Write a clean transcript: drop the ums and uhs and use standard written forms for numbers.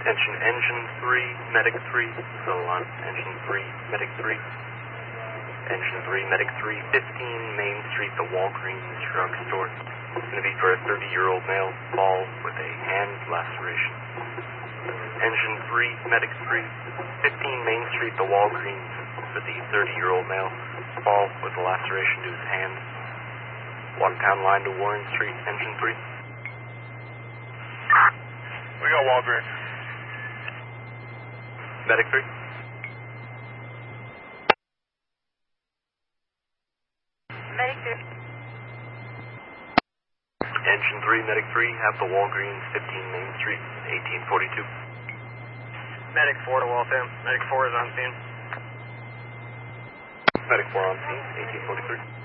Engine 3, Medic 3, still on. Engine 3, Medic 3. Engine 3, Medic 3, 15 Main Street, the Walgreens drugstore. It's going to be for a 30-year-old male, fall with a hand laceration. Engine 3, Medic 3, 15 Main Street, the Walgreens, for the 30-year-old male, fall with a laceration to his hand. Watertown line to Warren Street, Engine 3. We got Walgreens. Medic 3. Medic 3. Engine 3, Medic 3, have the Walgreens, 15 Main Street, 1842. Medic 4 to Waltham. Medic 4 is on scene. Medic 4 on scene, 1843.